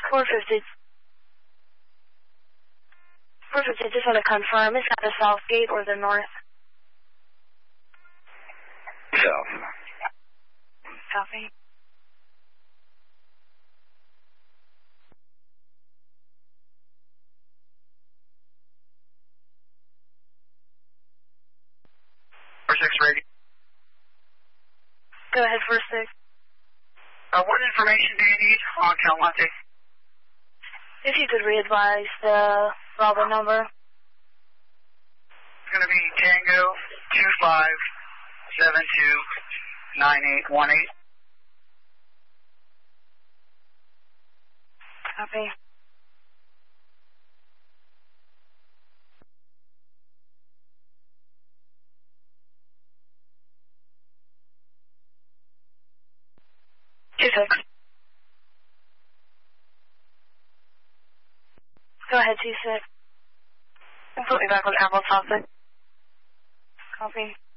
450. 450, just want to confirm, is that the south gate or the north? South. Copy. Six radio. Go ahead, 46. What information do you need on Calmonte? If you could re-advise the Bravo number. It's going to be Tango 25729818. Copy. Two six. Go ahead, 26. And put me back on Apple Topic. Copy.